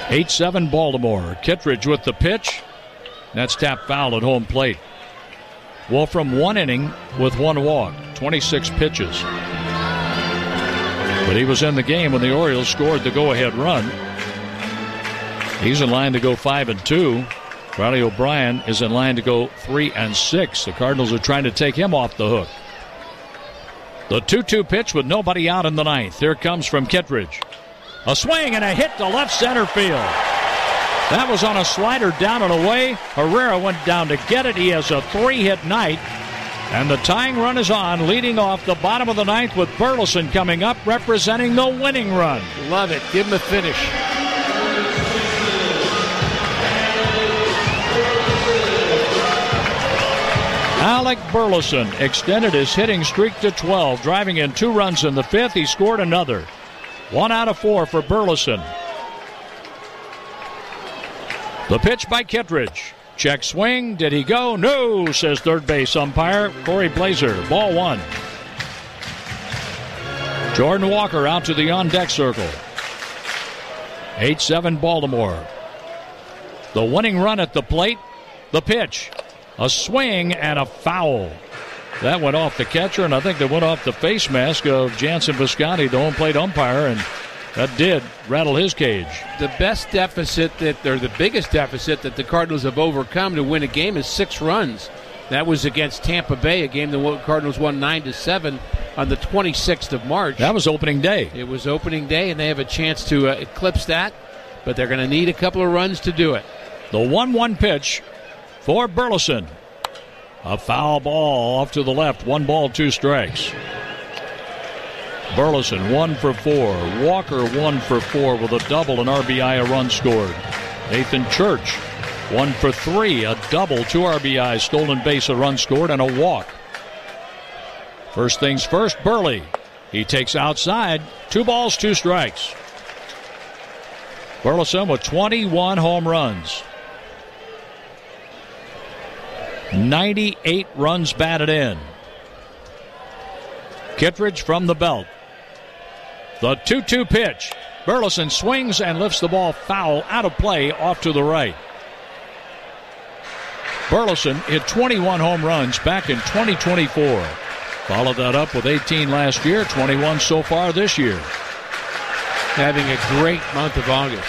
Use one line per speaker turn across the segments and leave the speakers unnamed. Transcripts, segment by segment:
8-7 Baltimore. Kittredge with the pitch. That's tapped foul at home plate. Wolfram 1 inning with 1 walk, 26 pitches. But he was in the game when the Orioles scored the go-ahead run. He's in line to go 5-2. Riley O'Brien is in line to go 3-6. The Cardinals are trying to take him off the hook. The 2-2 pitch with nobody out in the ninth. Here comes from Kittredge. A swing and a hit to left center field. That was on a slider down and away. Herrera went down to get it. He has a 3-hit night. And the tying run is on, leading off the bottom of the ninth with Burleson coming up, representing the winning run.
Love it. Give him a finish.
Alec Burleson extended his hitting streak to 12, driving in 2 runs in the 5th. He scored another. 1 out of 4 for Burleson. The pitch by Kittredge. Check swing. Did he go? No, says third base umpire Corey Blazer. Ball 1. Jordan Walker out to the on-deck circle. 8-7 Baltimore. The winning run at the plate. The pitch. A swing and a foul. That went off the catcher, and I think that went off the face mask of Jansen Visconti, the home plate umpire, and that did rattle his cage.
The biggest deficit that the Cardinals have overcome to win a game is 6 runs. That was against Tampa Bay, a game the Cardinals won 9-7 on the 26th of March.
That was opening day.
It was opening day, and they have a chance to eclipse that, but they're going to need a couple of runs to do it.
The 1-1 pitch for Burleson. A foul ball off to the left. 1 ball, 2 strikes. Burleson 1 for 4. Walker 1 for 4 with a double, an RBI, a run scored. Nathan Church 1 for 3, a double, 2 RBIs, stolen base, a run scored, and a walk. First things first, Burley. He takes outside. 2 balls, 2 strikes. Burleson with 21 home runs. 98 runs batted in. Kittredge from the belt. The 2-2 pitch. Burleson swings and lifts the ball foul out of play off to the right. Burleson hit 21 home runs back in 2024. Followed that up with 18 last year, 21 so far this year.
Having a great month of August.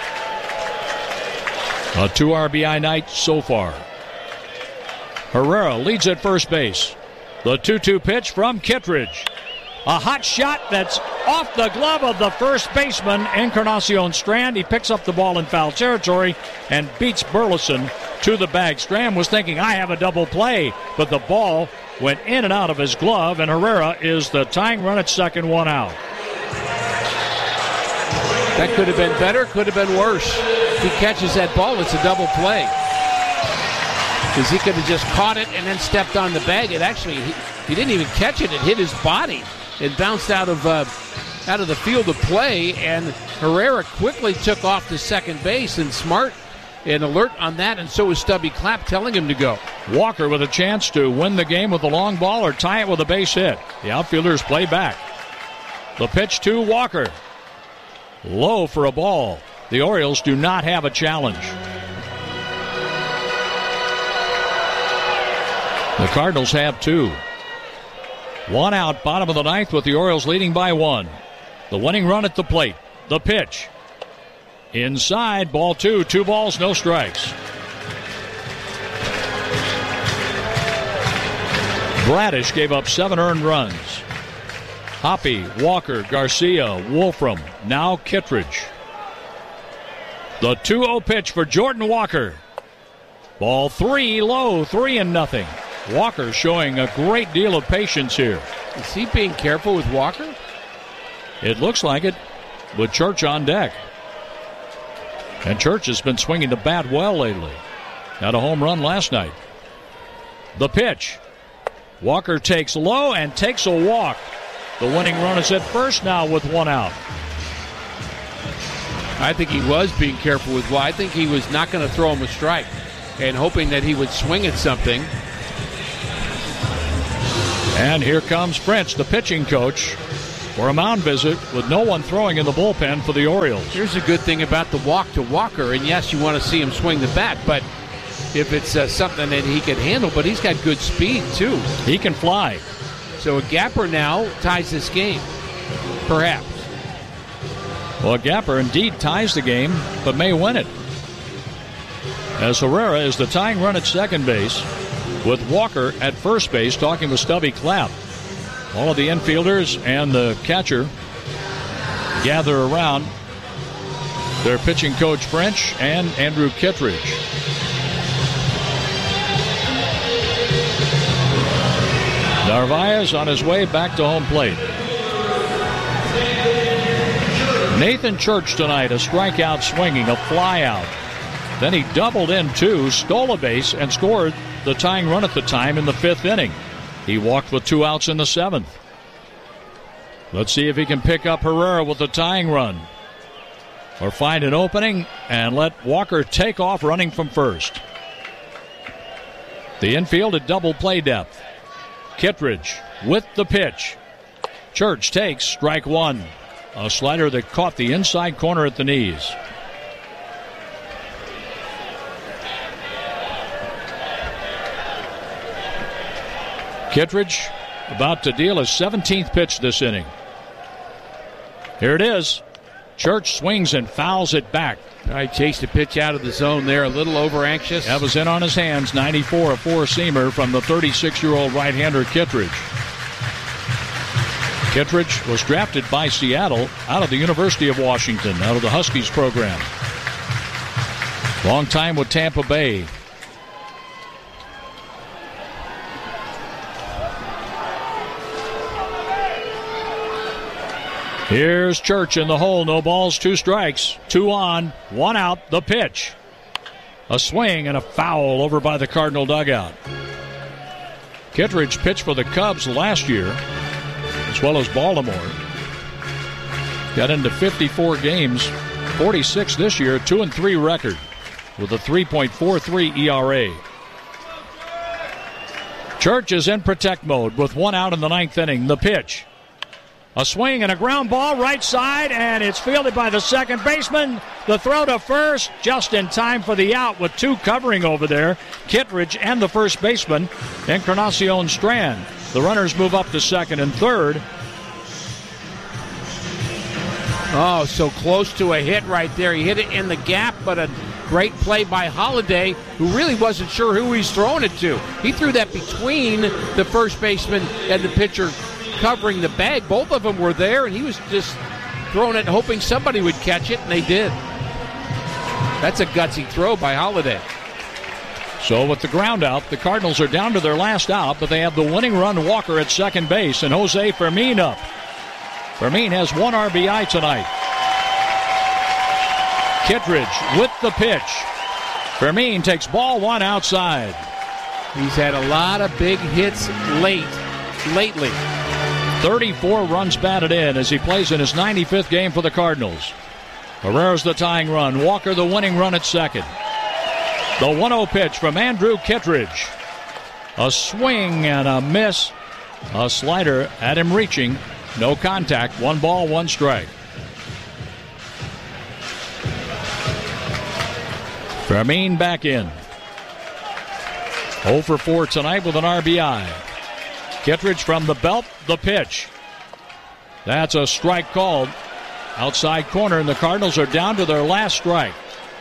A 2 RBI night so far. Herrera leads at first base. The 2-2 pitch from Kittredge. A hot shot that's off the glove of the first baseman, Encarnacion Strand. He picks up the ball in foul territory and beats Burleson to the bag. Strand was thinking, I have a double play, but the ball went in and out of his glove, and Herrera is the tying run at second, 1 out.
That could have been better, could have been worse. If he catches that ball, it's a double play. Because he could have just caught it and then stepped on the bag. It actually, he didn't even catch it. It hit his body. It bounced out of the field of play, and Herrera quickly took off to second base, and Smart and alert on that, and so was Stubby Clapp telling him to go.
Walker with a chance to win the game with a long ball or tie it with a base hit. The outfielders play back. The pitch to Walker. Low for a ball. The Orioles do not have a challenge. The Cardinals have 2. 1 out, bottom of the ninth, with the Orioles leading by 1. The winning run at the plate. The pitch. Inside, ball 2. 2 balls, no strikes. Bradish gave up 7 earned runs. Hoppy, Walker, Garcia, Wolfram, now Kittredge. The 2-0 pitch for Jordan Walker. Ball 3, low, 3-0. Walker showing a great deal of patience here.
Is he being careful with Walker?
It looks like it, with Church on deck. And Church has been swinging the bat well lately. Had a home run last night. The pitch. Walker takes low and takes a walk. The winning run is at first now with 1 out.
I think he was being careful with Walker. I think he was not going to throw him a strike and hoping that he would swing at something.
And here comes French, the pitching coach. for a mound visit with no one throwing in the bullpen for the Orioles.
Here's a good thing about the walk to Walker, and yes, you want to see him swing the bat, but if it's something that he can handle, but he's got good speed too.
He can fly.
So a gapper now ties this game, perhaps.
Well, a gapper indeed ties the game, but may win it. As Herrera is the tying run at second base, with Walker at first base talking with Stubby Clapp. All of the infielders and the catcher gather around their pitching coach French and Andrew Kittredge. Narvaez on his way back to home plate. Nathan Church tonight, a strikeout swinging, a fly out. Then he doubled in two, stole a base, and scored the tying run at the time in the fifth inning. He walked with 2 outs in the seventh. Let's see if he can pick up Herrera with the tying run, or find an opening and let Walker take off running from first. The infield at double play depth. Kittredge with the pitch. Church takes strike one. A slider that caught the inside corner at the knees. Kittredge about to deal his 17th pitch this inning. Here it is. Church swings and fouls it back.
I chased a pitch out of the zone there, a little over anxious.
That was in on his hands. 94, a four-seamer from the 36-year-old right-hander Kittredge. Kittredge was drafted by Seattle out of the University of Washington, out of the Huskies program. Long time with Tampa Bay. Here's Church in the hole. No balls, 2 strikes. 2 on, 1 out. The pitch. A swing and a foul over by the Cardinal dugout. Kittredge pitched for the Cubs last year, as well as Baltimore. Got into 54 games, 46 this year, 2-3 record with a 3.43 ERA. Church is in protect mode with 1 out in the 9th inning. The pitch. A swing and a ground ball right side, and it's fielded by the second baseman. The throw to first just in time for the out with 2 covering over there, Kittredge and the first baseman, Encarnacion Strand. The runners move up to second and third.
Oh, so close to a hit right there. He hit it in the gap, but a great play by Holliday, who really wasn't sure who he's throwing it to. He threw that between the first baseman and the pitcher covering the bag. Both of them were there, and he was just throwing it hoping somebody would catch it, and they did. That's a gutsy throw by Holliday.
So with the ground out, the Cardinals are down to their last out, but they have the winning run Walker at second base, and Jose Fermin up. Fermin has 1 RBI tonight. Kittredge with the pitch. Fermin takes ball 1 outside.
He's had a lot of big hits lately.
34 runs batted in as he plays in his 95th game for the Cardinals. Herrera's the tying run. Walker the winning run at second. The 1-0 pitch from Andrew Kittredge. A swing and a miss. A slider at him reaching. No contact. 1 ball, 1 strike. Fermin back in. 0 for 4 tonight with an RBI. Kittredge from the belt, the pitch. That's a strike called. Outside corner, and the Cardinals are down to their last strike.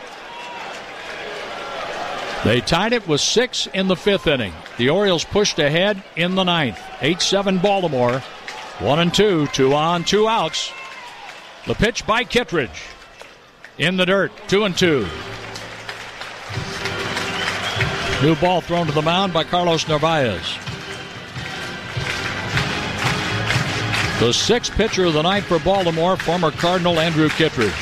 They tied it with 6 in the 5th inning. The Orioles pushed ahead in the 9th. 8-7 Baltimore. 1-2, 2 on, 2 outs. The pitch by Kittredge. In the dirt, 2-2. New ball thrown to the mound by Carlos Narvaez. The 6th pitcher of the night for Baltimore, former Cardinal Andrew Kittredge.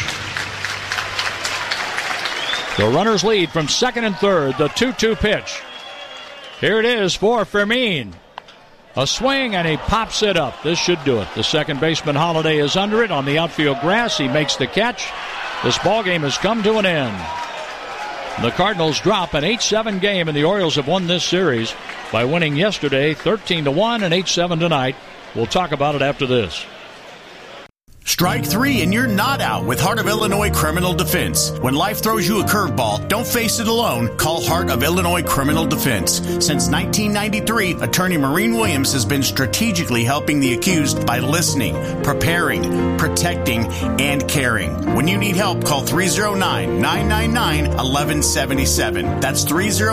The runners lead from second and third, the 2-2 pitch. Here it is for Fermin. A swing, and he pops it up. This should do it. The second baseman, Holliday, is under it on the outfield grass. He makes the catch. This ballgame has come to an end. The Cardinals drop an 8-7 game, and the Orioles have won this series by winning yesterday 13-1 and 8-7 tonight. We'll talk about it after this.
Strike three and you're not out with Heart of Illinois Criminal Defense. When life throws you a curveball, don't face it alone. Call Heart of Illinois Criminal Defense. Since 1993, Attorney Maureen Williams has been strategically helping the accused by listening, preparing, protecting, and caring. When you need help, call 309-999-1177. That's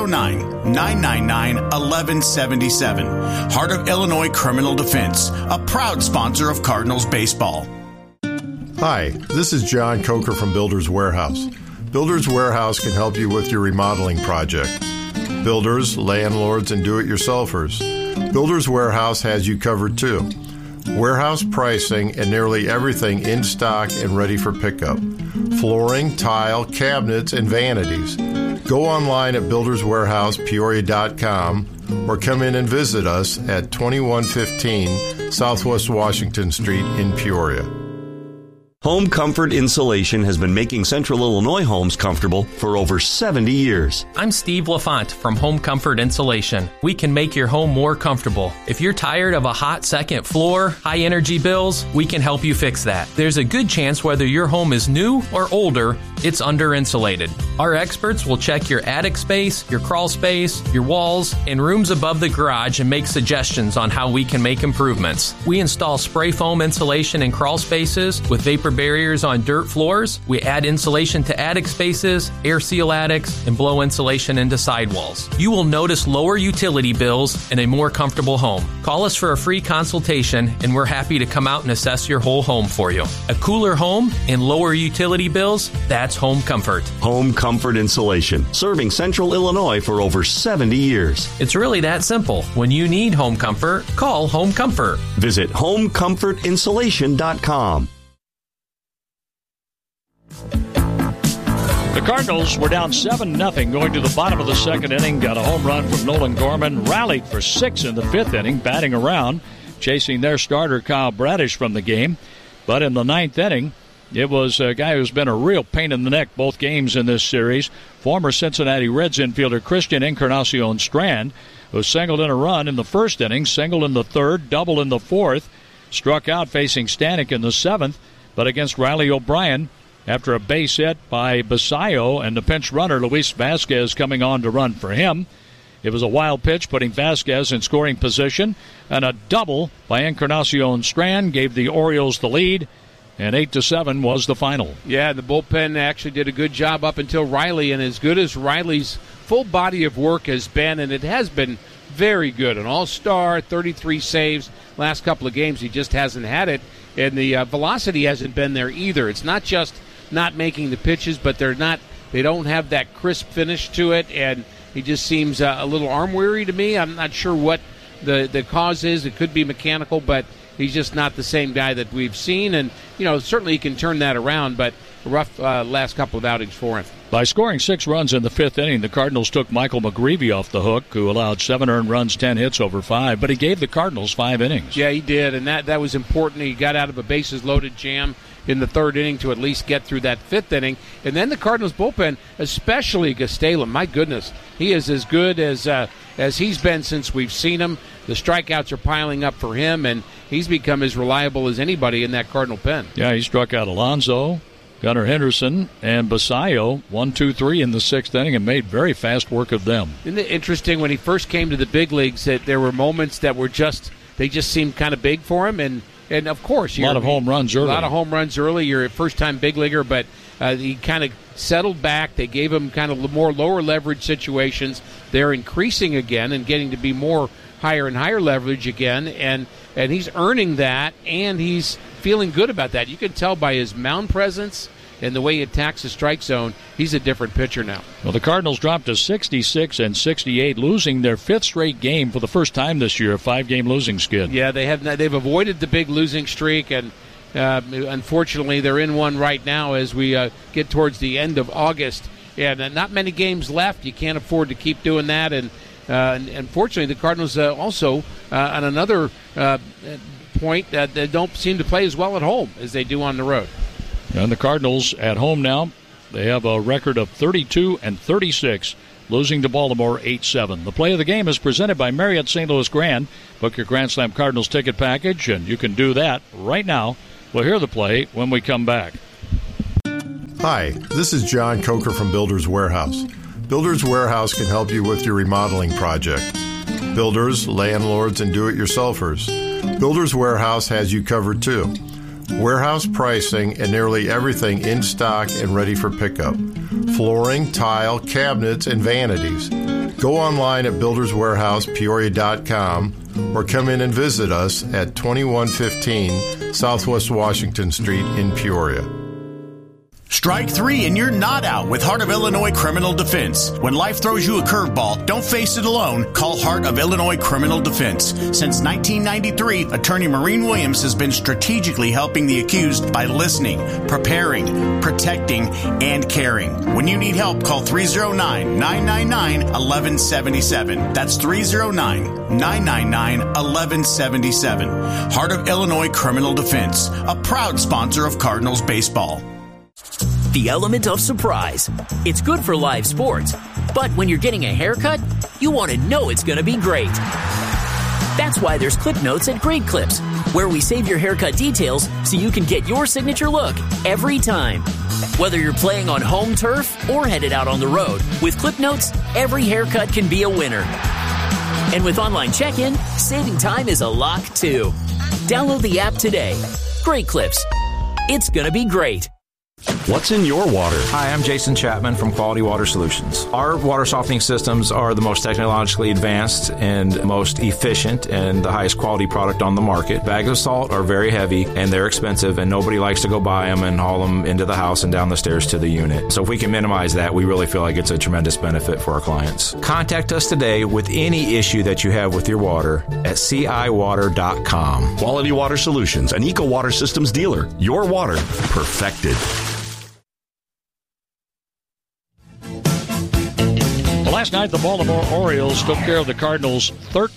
309-999-1177. Heart of Illinois Criminal Defense, a proud sponsor of Cardinals baseball.
Hi, this is John Coker from Builders Warehouse. Builders Warehouse can help you with your remodeling project. Builders, landlords, and do-it-yourselfers. Builders Warehouse has you covered too. Warehouse pricing and nearly everything in stock and ready for pickup. Flooring, tile, cabinets, and vanities. Go online at builderswarehousepeoria.com or come in and visit us at 2115 Southwest Washington Street in Peoria.
Home Comfort Insulation has been making Central Illinois homes comfortable for over 70 years.
I'm Steve LaFont from Home Comfort Insulation. We can make your home more comfortable. If you're tired of a hot second floor, high energy bills, we can help you fix that. There's a good chance whether your home is new or older, it's under insulated. Our experts will check your attic space, your crawl space, your walls, and rooms above the garage and make suggestions on how we can make improvements. We install spray foam insulation in crawl spaces with vapor barriers on dirt floors. We add insulation to attic spaces, air seal attics, and blow insulation into sidewalls. You will notice lower utility bills and a more comfortable home. Call us for a free consultation, and we're happy to come out and assess your whole home for you. A cooler home and lower utility bills, that's Home Comfort.
Home Comfort Insulation, serving Central Illinois for over 70 years.
It's really that simple. When you need home comfort, call Home Comfort.
Visit homecomfortinsulation.com.
The Cardinals were down 7-0 going to the bottom of the second inning. Got a home run from Nolan Gorman. Rallied for 6 in the fifth inning, batting around, chasing their starter Kyle Bradish from the game. But in the ninth inning, it was a guy who's been a real pain in the neck both games in this series. Former Cincinnati Reds infielder Christian Encarnacion Strand, who singled in a run in the first inning, singled in the third, double in the fourth, struck out facing Stanek in the seventh. But against Riley O'Brien, after a base hit by Basayo and the pinch runner Luis Vasquez coming on to run for him, it was a wild pitch putting Vasquez in scoring position, and a double by Encarnacion Strand gave the Orioles the lead, and 8-7 was the final.
Yeah, the bullpen actually did a good job up until Riley, and as good as Riley's full body of work has been, and it has been very good, an all-star, 33 saves, last couple of games he just hasn't had it, and the velocity hasn't been there either. It's not just not making the pitches, but they don't have that crisp finish to it, and he just seems a little arm weary to me. I'm not sure what the cause is. It could be mechanical, but he's just not the same guy that we've seen, and certainly he can turn that around, but a rough last couple of outings for him. By
scoring 6 runs in the fifth inning, the Cardinals took Michael McGreevy off the hook, who allowed 7 earned runs, 10 hits over 5, but he gave the Cardinals 5 innings.
Yeah, he did, and that was important. He got out of a bases-loaded jam in the third inning to at least get through that fifth inning. And then the Cardinals bullpen, especially Gastelum, my goodness, he is as good as he's been since we've seen him. The strikeouts are piling up for him, and he's become as reliable as anybody in that Cardinal pen.
Yeah, he struck out Alonso, Gunnar Henderson, and Basayo 1-2-3 in the sixth inning and made very fast work of them.
Isn't it interesting when he first came to the big leagues that there were moments that were they just seemed kind of big for him, and of course,
a lot of home runs early.
A lot of home runs early. You're a first-time big leaguer, but he kind of settled back. They gave him kind of more lower leverage situations. They're increasing again and getting to be more higher and higher leverage again, and he's earning that, and he's feeling good about that. You can tell by his mound presence and the way he attacks the strike zone, he's a different pitcher now.
Well, the Cardinals dropped to 66-68, losing their fifth straight game for the first time this year, a 5-game losing skid.
Yeah, they've avoided the big losing streak, and unfortunately they're in one right now as we get towards the end of August. And not many games left. You can't afford to keep doing that. And unfortunately, the Cardinals also, on another point, they don't seem to play as well at home as they do on the road.
And the Cardinals at home now, they have a record of 32-36, losing to Baltimore 8-7. The play of the game is presented by Marriott St. Louis Grand. Book your Grand Slam Cardinals ticket package, and you can do that right now We'll hear the play when we come back.
Hi, this is John Coker from Builders Warehouse. Builders Warehouse can help you with your remodeling project. Builders, landlords, and do-it-yourselfers. Builders Warehouse has you covered too. Warehouse pricing and nearly everything in stock and ready for pickup. Flooring, tile, cabinets, and vanities. Go online at builderswarehousepeoria.com or come in and visit us at 2115 Southwest Washington Street in Peoria.
Strike three and you're not out with Heart of Illinois Criminal Defense. When life throws you a curveball, don't face it alone. Call Heart of Illinois Criminal Defense. Since 1993, Attorney Maureen Williams has been strategically helping the accused by listening, preparing, protecting, and caring. When you need help, call 309-999-1177. That's 309-999-1177. Heart of Illinois Criminal Defense, a proud sponsor of Cardinals baseball.
The element of surprise. It's good for live sports, but when you're getting a haircut, you want to know it's going to be great. That's why there's Clip Notes at Great Clips, where we save your haircut details so you can get your signature look every time. Whether you're playing on home turf or headed out on the road, with Clip Notes, every haircut can be a winner. And with online check-in, saving time is a lock too. Download the app today. Great Clips. It's going to be great.
What's in your water?
Hi, I'm Jason Chapman from Quality Water Solutions. Our water softening systems are the most technologically advanced and most efficient and the highest quality product on the market. Bags of salt are very heavy and they're expensive, and nobody likes to go buy them and haul them into the house and down the stairs to the unit. So if we can minimize that, we really feel like it's a tremendous benefit for our clients. Contact us today with any issue that you have with your water at ciwater.com.
Quality Water Solutions, an Eco Water Systems dealer. Your water perfected.
Last night, the Baltimore Orioles took care of the Cardinals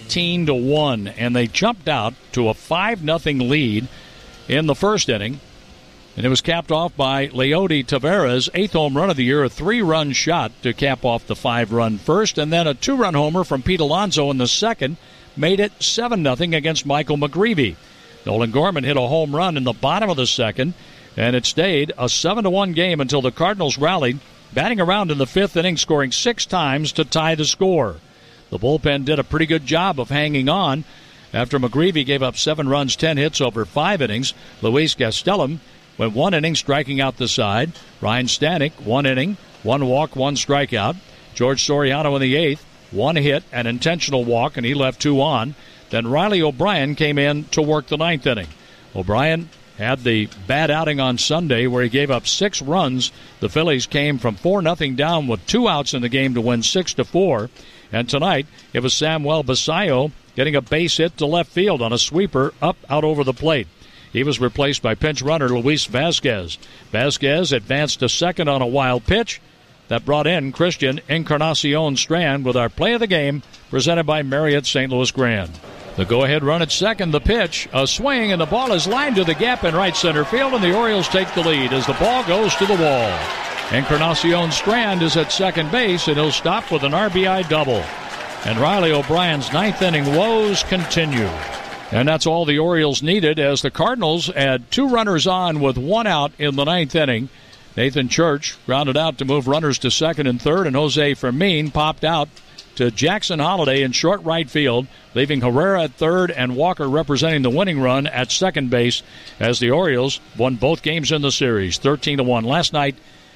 13-1, and they jumped out to a 5-0 lead in the first inning. And it was capped off by Leody Taveras, 8th home run of the year, a 3-run shot to cap off the 5-run first, and then a 2-run homer from Pete Alonso in the second made it 7-0 against Michael McGreevy. Nolan Gorman hit a home run in the bottom of the second, and it stayed a 7-1 game until the Cardinals rallied, batting around in the fifth inning, scoring 6 times to tie the score. The bullpen did a pretty good job of hanging on. After McGreevy gave up 7 runs, 10 hits over 5 innings, Luis Gastelum went 1 inning striking out the side. Ryan Stanek, 1 inning, 1 walk, 1 strikeout. George Soriano in the 8th, 1 hit, an intentional walk, and he left 2 on. Then Riley O'Brien came in to work the 9th inning. O'Brien had the bad outing on Sunday where he gave up 6 runs. The Phillies came from 4-0 down with 2 outs in the game to win 6-4. And tonight, it was Samuel Basayo getting a base hit to left field on a sweeper up out over the plate. He was replaced by pinch runner Luis Vasquez. Vasquez advanced to second on a wild pitch that brought in Christian Encarnacion Strand with our play of the game presented by Marriott St. Louis Grand. The go-ahead run at second, the pitch, a swing, and the ball is lined to the gap in right center field, and the Orioles take the lead as the ball goes to the wall. Encarnacion Strand is at second base, and he'll stop with an RBI double. And Riley O'Brien's 9th inning woes continue. And that's all the Orioles needed as the Cardinals had 2 runners on with 1 out in the 9th inning. Nathan Church grounded out to move runners to second and third, and Jose Fermin popped out to Jackson Holliday in short right field, leaving Herrera at third and Walker representing the winning run at second base as the Orioles won both games in the series, 13-1 last night,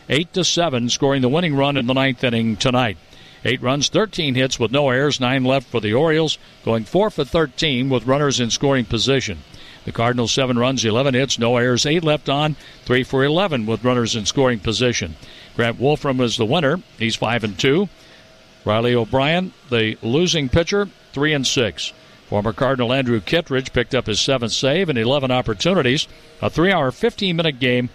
8-7, scoring the winning run in the 9th inning tonight. 8 runs, 13 hits with no errors, 9 left for the Orioles, going 4 for 13 with runners in scoring position. The Cardinals 7 runs, 11 hits, no errors, 8 left on, 3 for 11 with runners in scoring position. Grant Wolfram is the winner. He's 5-2. Riley O'Brien, the losing pitcher, 3-6. Former Cardinal Andrew Kittredge picked up his 7th save in 11 opportunities. A 3-hour, 15-minute game,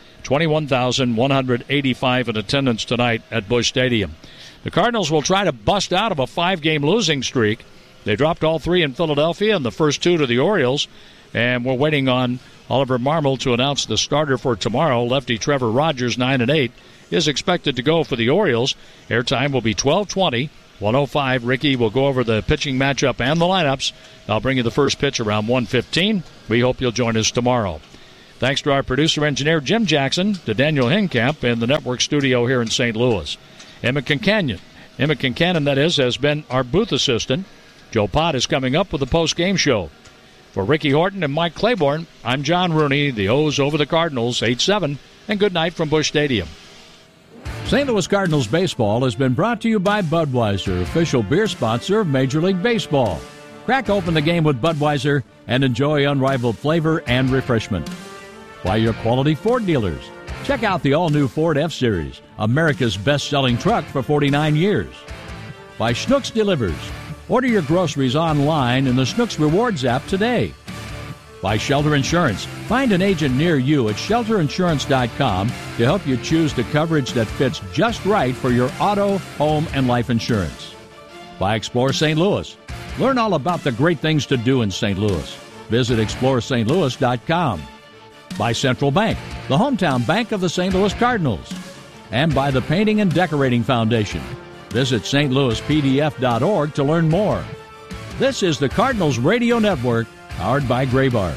21,185 in attendance tonight at Busch Stadium. The Cardinals will try to bust out of a 5-game losing streak. They dropped all 3 in Philadelphia and the first 2 to the Orioles. And we're waiting on Oliver Marmol to announce the starter for tomorrow. Lefty Trevor Rogers, 9-8, is expected to go for the Orioles. Airtime will be 12:20. 1:05. Ricky will go over the pitching matchup and the lineups. I'll bring you the first pitch around 1:15. We hope you'll join us tomorrow. Thanks to our producer-engineer Jim Jackson, to Daniel Hinkamp in the network studio here in St. Louis. Emma Kincannon, that is, has been our booth assistant. Joe Pott is coming up with the post-game show. For Ricky Horton and Mike Claiborne, I'm John Rooney. The O's over the Cardinals, 8-7, and good night from Busch Stadium. St. Louis Cardinals baseball has been brought to you by Budweiser, official beer sponsor of Major League Baseball. Crack open the game with Budweiser and enjoy unrivaled flavor and refreshment. By your quality Ford dealers. Check out the all-new Ford F-Series, America's best-selling truck for 49 years. By Schnucks Delivers. Order your groceries online in the Schnucks Rewards app today. By Shelter Insurance. Find an agent near you at shelterinsurance.com to help you choose the coverage that fits just right for your auto, home, and life insurance. By Explore St. Louis. Learn all about the great things to do in St. Louis. Visit explorestlouis.com. By Central Bank, the hometown bank of the St. Louis Cardinals. And by the Painting and Decorating Foundation. Visit stlouispdf.org to learn more. This is the Cardinals Radio Network, powered by Graybar.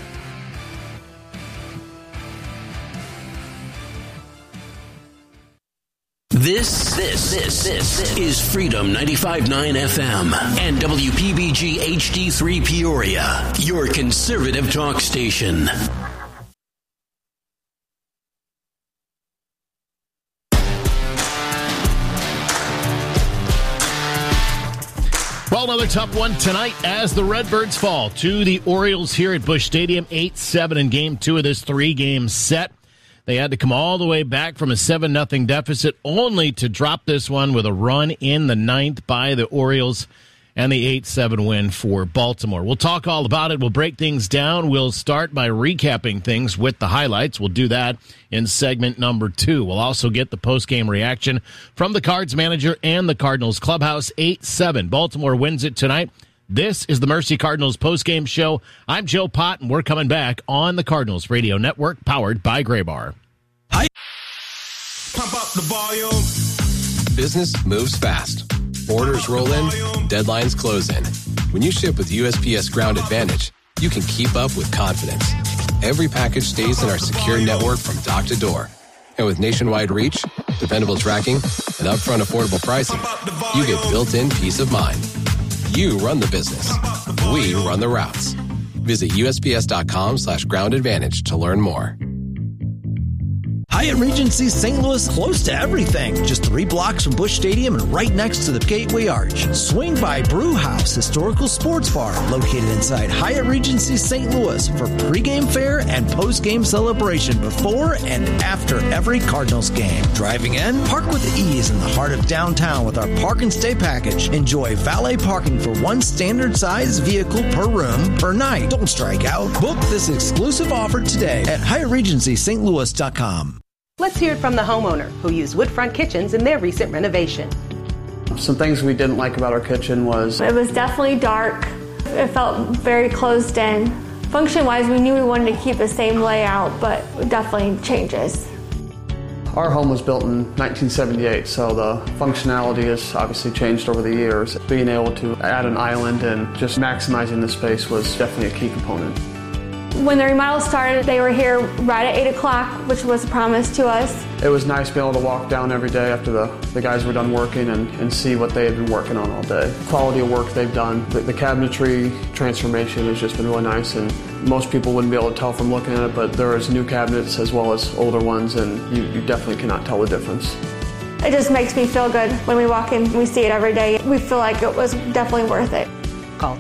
This is Freedom 95.9 FM and WPBG HD3 Peoria, your conservative talk station.
Well, another tough one tonight as the Redbirds fall to the Orioles here at Busch Stadium, 8-7 in Game 2 of this 3-game set. They had to come all the way back from a 7-0 deficit only to drop this one with a run in the 9th by the Orioles and the 8-7 win for Baltimore. We'll talk all about it. We'll break things down. We'll start by recapping things with the highlights. We'll do that in segment number 2. We'll also get the post-game reaction from the Cards manager and the Cardinals clubhouse. 8-7. Baltimore wins it tonight. This is the Mercy Cardinals post-game show. I'm Joe Pott, and we're coming back on the Cardinals Radio Network, powered by Graybar.
Hi. Pump up the volume. Business moves fast. Orders roll in, deadlines close in. When you ship with USPS Ground Advantage, you can keep up with confidence. Every package stays in our secure network from dock to door. And with nationwide reach, dependable tracking, and upfront affordable pricing, you get built-in peace of mind. You run the business. We run the routes. Visit USPS.com/Ground Advantage to learn more.
Hyatt Regency St. Louis, close to everything. Just 3 blocks from Busch Stadium and right next to the Gateway Arch. Swing by Brew House Historical Sports Bar, located inside Hyatt Regency St. Louis for pregame fare and postgame celebration before and after every Cardinals game. Driving in, park with ease in the heart of downtown with our Park and Stay package. Enjoy valet parking for 1 standard size vehicle per room per night. Don't strike out. Book this exclusive offer today at HyattRegencySt.Louis.com.
Let's hear it from the homeowner who used Woodfront Kitchens in their recent renovation.
Some things we didn't like about our kitchen was
it was definitely dark. It felt very closed in. Function-wise, we knew we wanted to keep the same layout, but definitely changes.
Our home was built in 1978, so the functionality has obviously changed over the years. Being able to add an island and just maximizing the space was definitely a key component.
When the remodel started, they were here right at 8 o'clock, which was a promise to us.
It was nice being able to walk down every day after the guys were done working and see what they had been working on all day. Quality of work they've done. The cabinetry transformation has just been really nice, and most people wouldn't be able to tell from looking at it, but there is new cabinets as well as older ones, and you definitely cannot tell the difference.
It just makes me feel good when we walk in. We see it every day. We feel like it was definitely worth it.
Call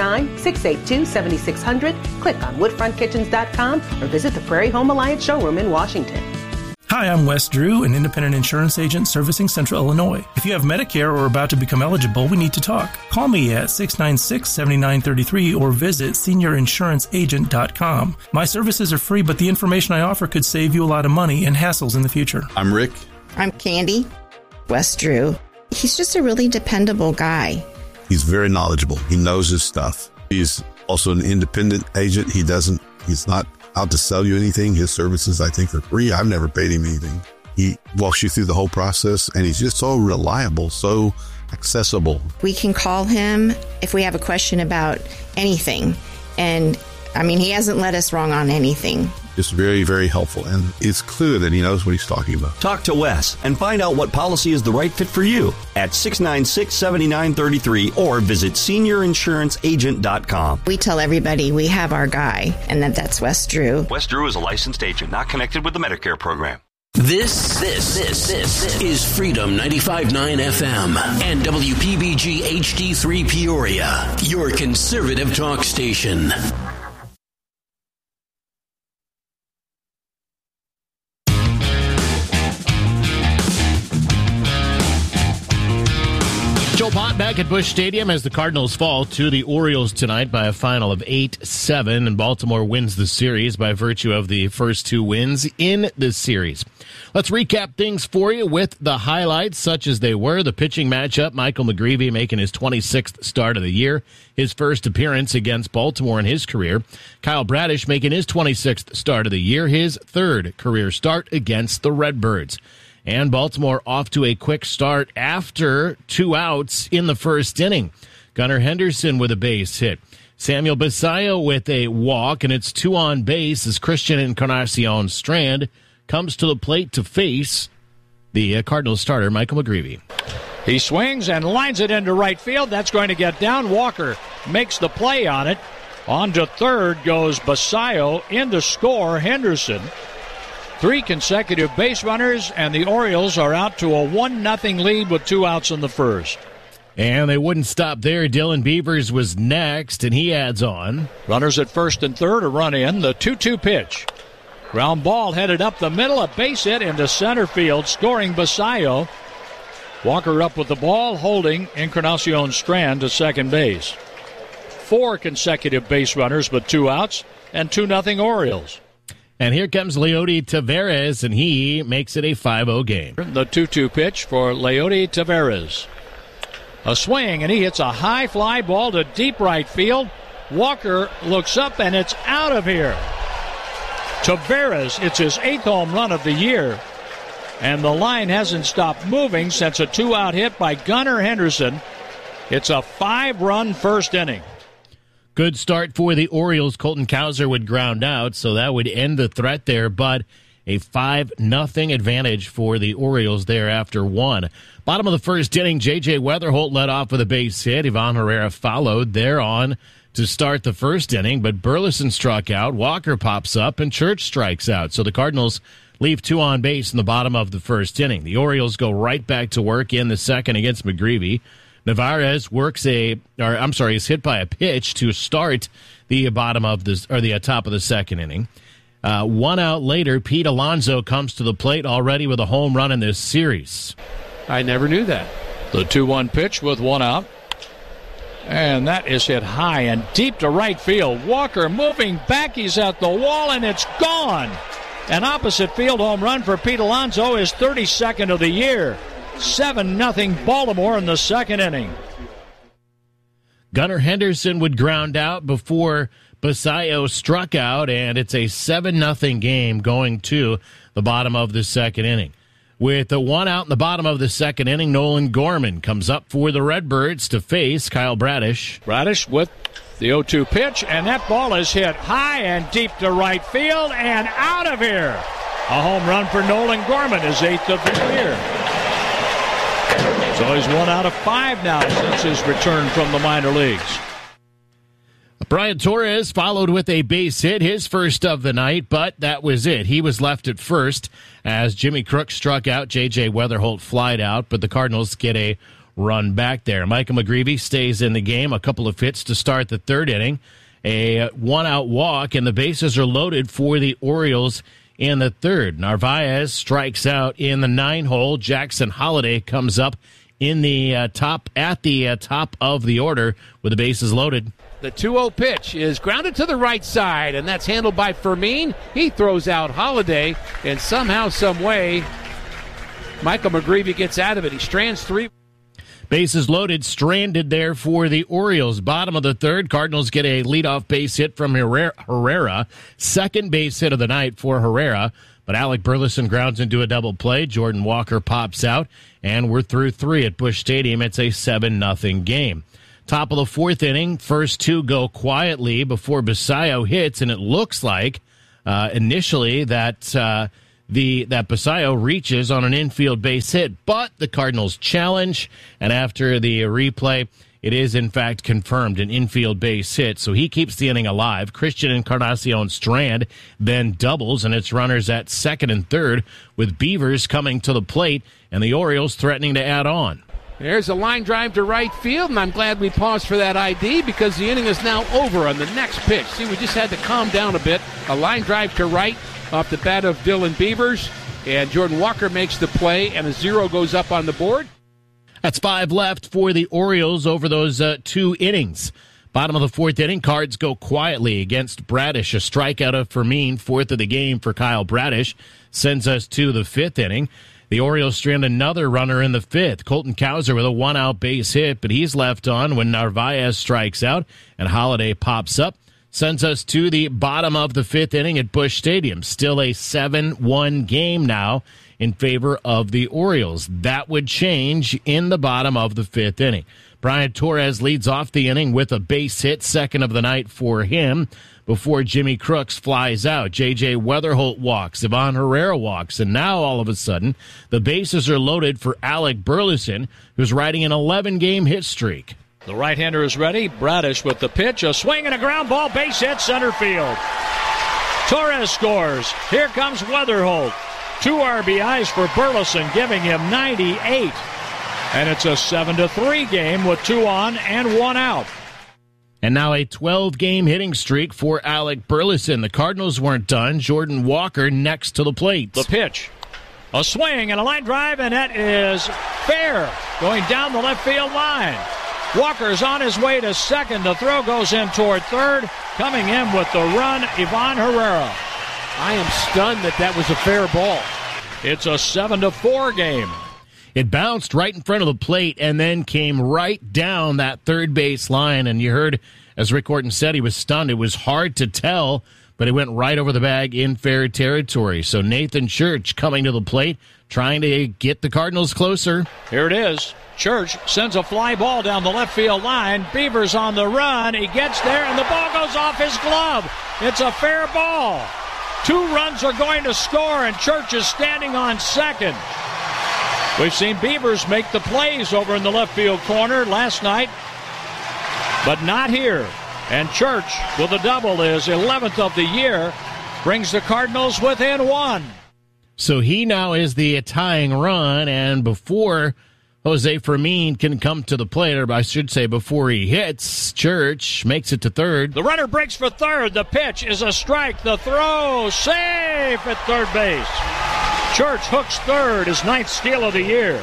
309-682-7600, click on woodfrontkitchens.com, or visit the Prairie Home Alliance showroom in Washington.
Hi, I'm Wes Drew, an independent insurance agent servicing Central Illinois. If you have Medicare or are about to become eligible, we need to talk. Call me at 696-7933 or visit seniorinsuranceagent.com. My services are free, but the information I offer could save you a lot of money and hassles in the future.
I'm Rick.
I'm Candy. Wes Drew. He's just a really dependable guy.
He's very knowledgeable. He knows his stuff. He's also an independent agent. He's not out to sell you anything. His services, I think, are free. I've never paid him anything. He walks you through the whole process, and he's just so reliable, so accessible.
We can call him if we have a question about anything. And, I mean, he hasn't led us wrong on anything.
It's very, very helpful, and it's clear that he knows what he's talking about.
Talk to Wes and find out what policy is the right fit for you at 696-7933 or visit seniorinsuranceagent.com.
We tell everybody we have our guy, and that's Wes Drew.
Wes Drew is a licensed agent, not connected with the Medicare program.
This is Freedom 95.9 FM and WPBG HD3 Peoria, your conservative talk station.
Joe Pott back at Busch Stadium as the Cardinals fall to the Orioles tonight by a final of 8-7, and Baltimore wins the series by virtue of the first two wins in this series. Let's recap things for you with the highlights, such as they were. The pitching matchup, Michael McGreevy making his 26th start of the year, his first appearance against Baltimore in his career. Kyle Bradish making his 26th start of the year, his third career start against the Redbirds. And Baltimore off to a quick start after 2 outs in the first inning. Gunnar Henderson with a base hit. Samuel Basallo with a walk, and it's 2 on base as Christian Encarnacion Strand comes to the plate to face the Cardinals starter, Michael McGreevy.
He swings and lines it into right field. That's going to get down. Walker makes the play on it. On to third goes Basallo. In to score Henderson. 3 consecutive base runners, and the Orioles are out to a 1-0 lead with 2 outs in the first.
And they wouldn't stop there. Dylan Beavers was next, and he adds on.
Runners at first and third, a run in. The 2-2 pitch. Ground ball headed up the middle, a base hit into center field, scoring Basallo. Walker up with the ball, holding Encarnacion Strand to second base. 4 consecutive base runners with 2 outs, and 2-0 Orioles.
And here comes Leody Taveras, and he makes it a 5-0 game.
The 2-2 pitch for Leody Taveras. A swing, and he hits a high fly ball to deep right field. Walker looks up, and it's out of here. Taveras, it's his 8th home run of the year. And the line hasn't stopped moving since a 2-out hit by Gunnar Henderson. It's a 5-run first inning.
Good start for the Orioles. Colton Cowser would ground out, so that would end the threat there, but a 5-0 advantage for the Orioles there after 1. Bottom of the first inning, J.J. Weatherholt led off with a base hit. Ivan Herrera followed there on to start the first inning, but Burleson struck out, Walker pops up, and Church strikes out. So the Cardinals leave 2 on base in the bottom of the first inning. The Orioles go right back to work in the second against McGreevy. Navarez is hit by a pitch to start the bottom of the top of the second inning. 1 out later, Pete Alonso comes to the plate already with a home run in this series.
I never knew that.
The 2-1 pitch with 1 out. And that is hit high and deep to right field. Walker moving back. He's at the wall, and it's gone. An opposite field home run for Pete Alonso, his 32nd of the year. 7-0 Baltimore in the second inning.
Gunnar Henderson would ground out before Basallo struck out, and it's a 7-0 game going to the bottom of the second inning. With the 1 out in the bottom of the second inning, Nolan Gorman comes up for the Redbirds to face Kyle Bradish.
Bradish with the 0-2 pitch, and that ball is hit high and deep to right field and out of here. A home run for Nolan Gorman, his 8th of the year. So he's 1 out of 5 now since his return from the minor leagues.
Brian Torres followed with a base hit, his first of the night, but that was it. He was left at first as Jimmy Crook struck out. J.J. Weatherholt flied out, but the Cardinals get a run back there. Michael McGreevy stays in the game, a couple of hits to start the third inning. A 1-out walk, and the bases are loaded for the Orioles in the third. Narvaez strikes out in the 9-hole. Jackson Holiday comes up in the top of the order with the bases loaded.
The 2-0 pitch is grounded to the right side, and that's handled by Fermin. He throws out Holiday, and somehow, some way, Michael McGreevy gets out of it. He strands 3.
Bases loaded, stranded there for the Orioles. Bottom of the third, Cardinals get a leadoff base hit from Herrera. Second base hit of the night for Herrera. But Alec Burleson grounds into a double play. Jordan Walker pops out, and we're through 3 at Busch Stadium. It's a 7-0 game. Top of the fourth inning, first 2 go quietly before Basallo hits, and it looks like initially that Basayo reaches on an infield base hit, but the Cardinals challenge, and after the replay, it is in fact confirmed an infield base hit, so he keeps the inning alive. Christian Encarnacion Strand then doubles, and it's runners at second and third, with Beavers coming to the plate and the Orioles threatening to add on.
There's a line drive to right field, and I'm glad we paused for that ID because the inning is now over on the next pitch. See, we just had to calm down a bit. A line drive to right off the bat of Dylan Beavers, and Jordan Walker makes the play, and a 0 goes up on the board.
That's 5 left for the Orioles over those 2 innings. Bottom of the 4th inning, Cards go quietly against Bradish. A strikeout of Fermin, 4th of the game for Kyle Bradish, sends us to the 5th inning. The Orioles strand another runner in the 5th. Colton Cowser with a 1-out base hit, but he's left on when Narvaez strikes out and Holiday pops up. Sends us to the bottom of the 5th inning at Busch Stadium. Still a 7-1 game now in favor of the Orioles. That would change in the bottom of the 5th inning. Brian Torres leads off the inning with a base hit, second of the night for him, before Jimmy Crooks flies out. J.J. Weatherholt walks, Ivan Herrera walks, and now all of a sudden the bases are loaded for Alec Burleson, who's riding an 11-game hit streak.
The right-hander is ready. Bradish with the pitch. A swing and a ground ball. Base hit center field. Torres scores. Here comes Weatherholt. 2 RBIs for Burleson, giving him 98. And it's a 7-3 game with 2 on and 1 out.
And now a 12-game hitting streak for Alec Burleson. The Cardinals weren't done. Jordan Walker next to the plate.
The pitch. A swing and a line drive, and that is fair. Going down the left field line. Walker's on his way to second. The throw goes in toward third. Coming in with the run, Ivan Herrera.
I am stunned that was a fair ball.
It's a 7-4 game.
It bounced right in front of the plate and then came right down that third base line. And you heard, as Rick Horton said, he was stunned. It was hard to tell, but it went right over the bag in fair territory. So Nathan Church coming to the plate, trying to get the Cardinals closer.
Here it is. Church sends a fly ball down the left field line. Beavers on the run. He gets there, and the ball goes off his glove. It's a fair ball. 2 runs are going to score, and Church is standing on second. We've seen Beavers make the plays over in the left field corner last night, but not here. And Church, with a double, is 11th of the year, brings the Cardinals within 1.
So he now is the tying run, and before Jose Fermin can come to the plate, or I should say before he hits, Church makes it to third.
The runner breaks for third. The pitch is a strike. The throw, safe at third base. Church hooks third, his 9th steal of the year.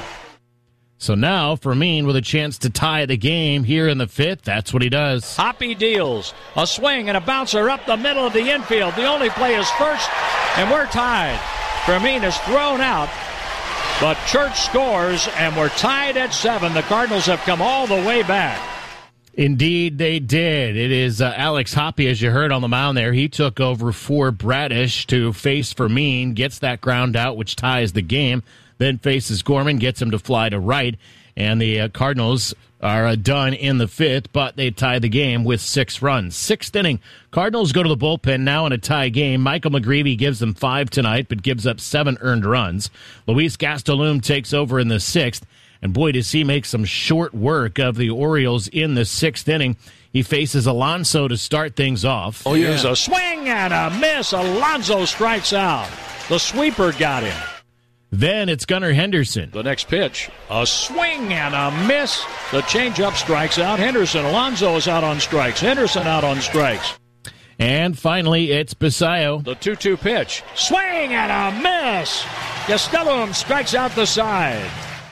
So now Fermin with a chance to tie the game here in the 5th. That's what he does.
Hoppy deals. A swing and a bouncer up the middle of the infield. The only play is first, and we're tied. Fermin is thrown out. But Church scores, and we're tied at 7. The Cardinals have come all the way back.
Indeed, they did. It is Alex Hoppy, as you heard on the mound there. He took over for Bradish to face Fermin, gets that ground out, which ties the game, then faces Gorman, gets him to fly to right, and the Cardinals are done in the 5th, but they tie the game with 6 runs. 6th inning, Cardinals go to the bullpen now in a tie game. Michael McGreevy gives them 5 tonight, but gives up 7 earned runs. Luis Gastelum takes over in the 6th, and boy, does he make some short work of the Orioles in the 6th inning. He faces Alonso to start things off.
Oh, here's a swing and a miss. Alonso strikes out. The sweeper got him.
Then it's Gunnar Henderson.
The next pitch, a swing and a miss. The changeup strikes out Henderson. Alonso is out on strikes. Henderson out on strikes.
And finally, it's Basayo.
The 2-2 pitch, swing and a miss. Gastelum strikes out the side.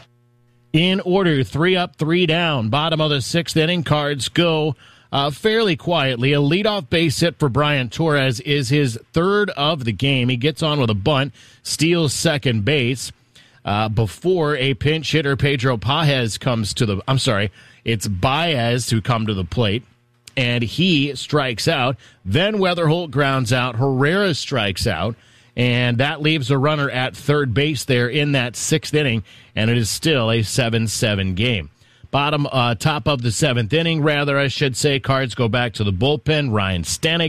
In order, 3 up, 3 down. Bottom of the 6th inning, Cards go fairly quietly. A leadoff base hit for Brian Torres is his 3rd of the game. He gets on with a bunt, steals second base before a pinch hitter, Pedro Paez, comes to the... I'm sorry, it's Baez who come to the plate, and he strikes out. Then Weatherholt grounds out. Herrera strikes out, and that leaves a runner at third base there in that 6th inning, and it is still a 7-7 game. Top of the 7th inning, rather, I should say, Cards go back to the bullpen. Ryan Stanek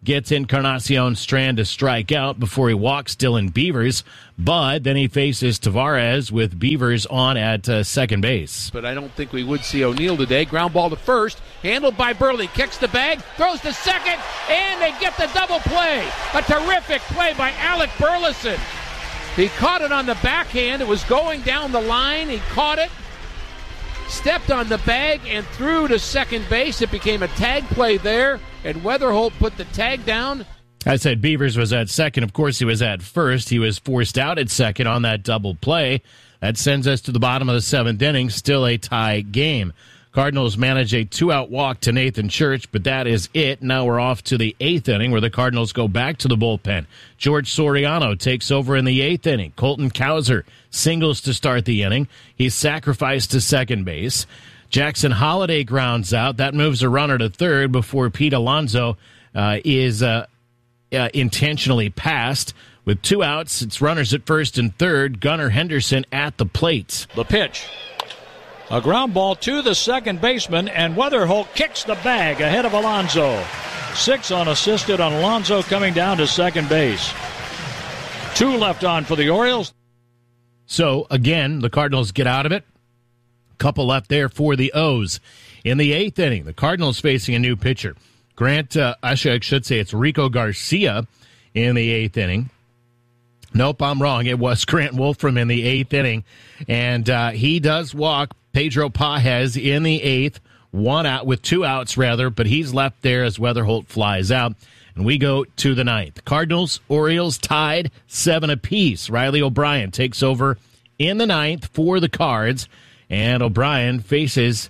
gets Encarnacion Strand to strike out before he walks Dylan Beavers, but then he faces Tavares with Beavers on at second base.
But I don't think we would see O'Neill today. Ground ball to first, handled by Burley, kicks the bag, throws to second, and they get the double play. A terrific play by Alec Burleson. He caught it on the backhand. It was going down the line. He caught it, stepped on the bag, and threw to second base. It became a tag play there, and Weatherholt put the tag down.
I said Beavers was at second. Of course, he was at first. He was forced out at second on that double play. That sends us to the bottom of the seventh inning, still a tie game. Cardinals manage a 2-out walk to Nathan Church, but that is it. Now we're off to the eighth inning where the Cardinals go back to the bullpen. George Soriano takes over in the eighth inning. Colton Cowser singles to start the inning. He's sacrificed to second base. Jackson Holliday grounds out. That moves a runner to third before Pete Alonso is intentionally passed. With 2 outs, it's runners at first and third. Gunnar Henderson at the plate.
The pitch. A ground ball to the second baseman, and Weatherholt kicks the bag ahead of Alonso. 6 unassisted on Alonso coming down to second base. 2 left on for the Orioles.
So, again, the Cardinals get out of it. Couple left there for the O's. In the eighth inning, the Cardinals facing a new pitcher. I should say it's Rico Garcia in the eighth inning. Nope, I'm wrong. It was Grant Wolfram in the eighth inning. And he does walk Pedro Pages in the eighth, 1 out with 2 outs rather, but he's left there as Weatherholt flies out. And we go to the ninth. Cardinals, Orioles tied 7 apiece. Riley O'Brien takes over in the ninth for the Cards. And O'Brien faces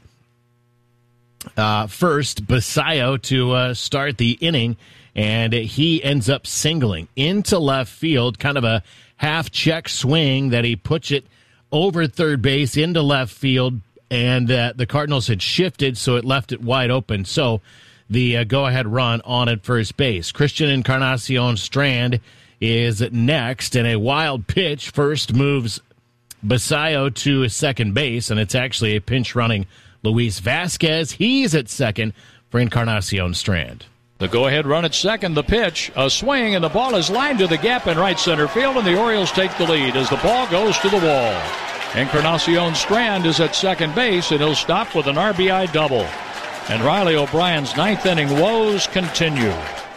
first Basayo to start the inning. And he ends up singling into left field, kind of a half-check swing that he puts it over third base into left field, and the Cardinals had shifted, so it left it wide open. So the go-ahead run on at first base. Christian Encarnacion Strand is next, and a wild pitch first moves Basayo to second base, and it's actually a pinch-running Luis Vasquez. He's at second for Encarnacion Strand.
The go-ahead run at second, the pitch, a swing, and the ball is lined to the gap in right center field, and the Orioles take the lead as the ball goes to the wall. Encarnacion Strand is at second base, and he'll stop with an RBI double. And Riley O'Brien's ninth inning woes continue.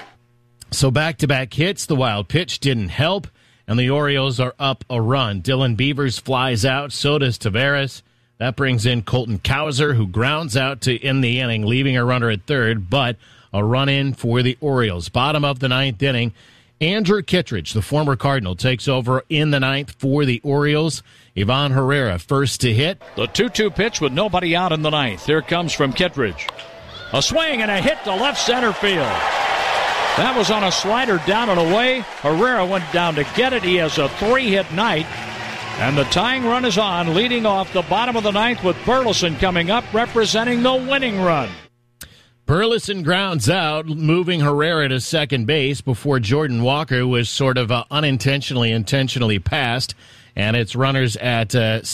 So back-to-back hits, the wild pitch didn't help, and the Orioles are up a run. Dylan Beavers flies out, so does Tavares. That brings in Colton Cowser, who grounds out to end the inning, leaving a runner at third, but a run-in for the Orioles. Bottom of the ninth inning, Andrew Kittredge, the former Cardinal, takes over in the ninth for the Orioles. Ivan Herrera first to hit.
The 2-2 pitch with nobody out in the ninth. Here comes from Kittredge. A swing and a hit to left center field. That was on a slider down and away. Herrera went down to get it. He has a 3-hit night. And the tying run is on, leading off the bottom of the ninth with Burleson coming up, representing the winning run.
Burleson grounds out, moving Herrera to second base before Jordan Walker was sort of intentionally passed, and it's runners at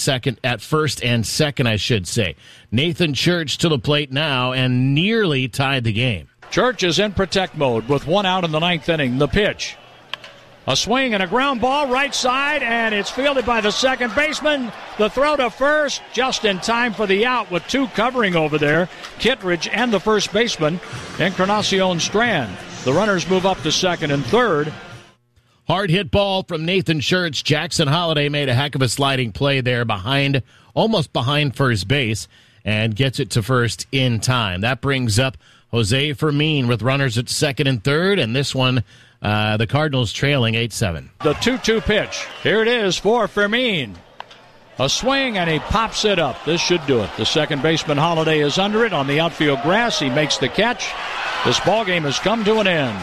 first and second, I should say. Nathan Church to the plate now and nearly tied the game.
Church is in protect mode with 1 out in the ninth inning. The pitch. A swing and a ground ball right side, and it's fielded by the second baseman. The throw to first, just in time for the out with 2 covering over there. Kittredge and the first baseman, Encarnacion Strand. The runners move up to second and third.
Hard hit ball from Nathan Church. Jackson Holliday made a heck of a sliding play there almost behind first base, and gets it to first in time. That brings up Jose Fermin with runners at second and third, and this one, the Cardinals trailing 8-7.
The 2-2 pitch. Here it is for Fermin. A swing, and he pops it up. This should do it. The second baseman, Holliday, is under it on the outfield grass. He makes the catch. This ballgame has come to an end.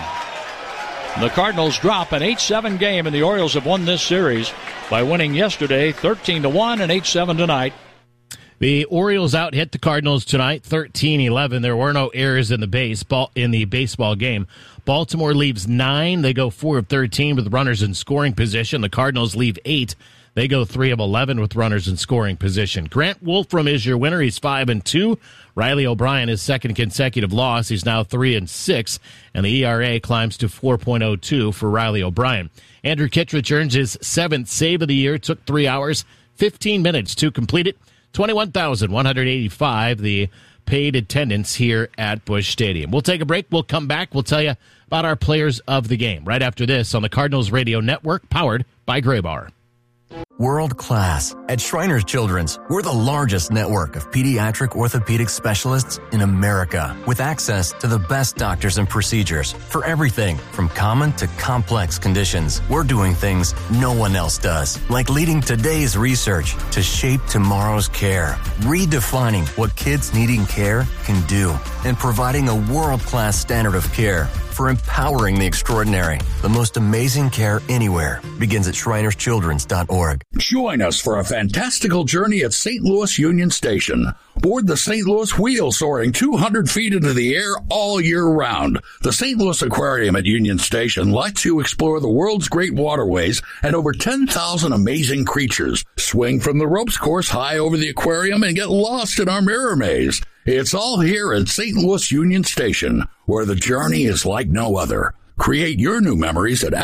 The Cardinals drop an 8-7 game, and the Orioles have won this series by winning yesterday 13-1 and 8-7 tonight.
The Orioles out-hit the Cardinals tonight, 13-11. There were no errors in the baseball game. Baltimore leaves 9. They go 4 of 13 with runners in scoring position. The Cardinals leave 8. They go 3 of 11 with runners in scoring position. Grant Wolfram is your winner. He's 5-2. Riley O'Brien, his second consecutive loss. He's now 3-6, and the ERA climbs to 4.02 for Riley O'Brien. Andrew Kittredge earns his 7th save of the year. It took 3 hours, 15 minutes to complete it. 21,185, the paid attendance here at Busch Stadium. We'll take a break. We'll come back. We'll tell you about our players of the game right after this on the Cardinals Radio Network, powered by Graybar.
World class. At Shriners Children's, we're the largest network of pediatric orthopedic specialists in America, with access to the best doctors and procedures for everything from common to complex conditions. We're doing things no one else does, like leading today's research to shape tomorrow's care, redefining what kids needing care can do, and providing a world-class standard of care for empowering the extraordinary. The most amazing care anywhere begins at ShrinersChildren's.org.
Join us for a fantastical journey at St. Louis Union Station. Board the St. Louis Wheel, soaring 200 feet into the air all year round. The St. Louis Aquarium at Union Station lets you explore the world's great waterways and over 10,000 amazing creatures. Swing from the ropes course high over the aquarium and get lost in our mirror maze. It's all here at St. Louis Union Station, where the journey is like no other. Create your new memories at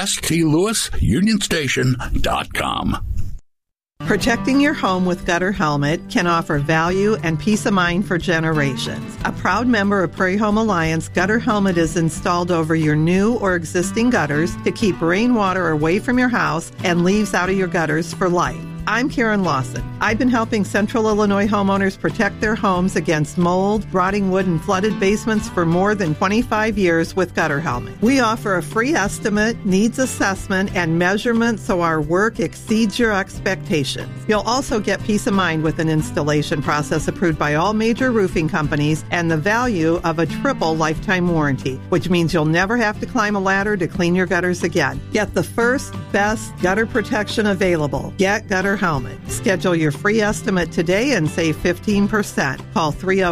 stlouisunionstation.com.
Protecting your home with Gutter Helmet can offer value and peace of mind for generations. A proud member of Prairie Home Alliance, Gutter Helmet is installed over your new or existing gutters to keep rainwater away from your house and leaves out of your gutters for life. I'm Karen Lawson. I've been helping Central Illinois homeowners protect their homes against mold, rotting wood, and flooded basements for more than 25 years with Gutter Helmet. We offer a free estimate, needs assessment, and measurement so our work exceeds your expectations. You'll also get peace of mind with an installation process approved by all major roofing companies and the value of a triple lifetime warranty, which means you'll never have to climb a ladder to clean your gutters again. Get the first, best gutter protection available. Get Gutter Helmet. Schedule your free estimate today and save 15%. Call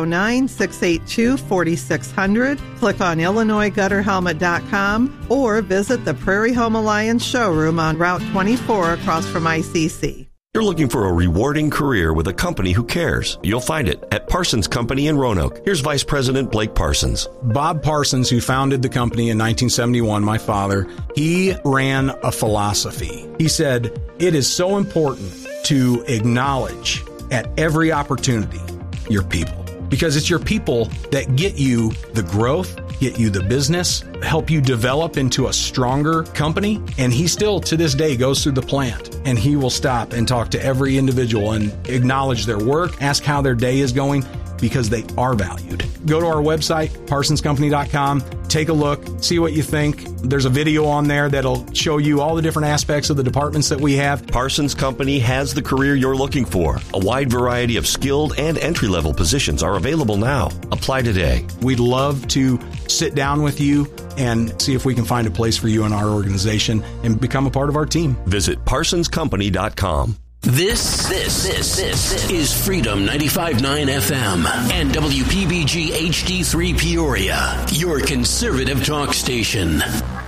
309-682-4600. Click on IllinoisGutterHelmet.com or visit the Prairie Home Alliance showroom on Route 24 across from ICC.
You're looking for a rewarding career with a company who cares. You'll find it at Parsons Company in Roanoke. Here's Vice President Blake Parsons.
Bob Parsons, who founded the company in 1971, my father, he ran a philosophy. He said, it is so important to acknowledge at every opportunity your people, because it's your people that get you the growth, get you the business, help you develop into a stronger company. And he still, to this day, goes through the plant and he will stop and talk to every individual and acknowledge their work, ask how their day is going, because they are valued. Go to our website, parsonscompany.com, take a look, see what you think. There's a video on there that'll show you all the different aspects of the departments that we have.
Parsons Company has the career you're looking for. A wide variety of skilled and entry-level positions are available now. Apply today.
We'd love to sit down with you and see if we can find a place for you in our organization and become a part of our team.
Visit parsonscompany.com.
This is Freedom 95.9 FM and WPBG HD3 Peoria, your conservative talk station.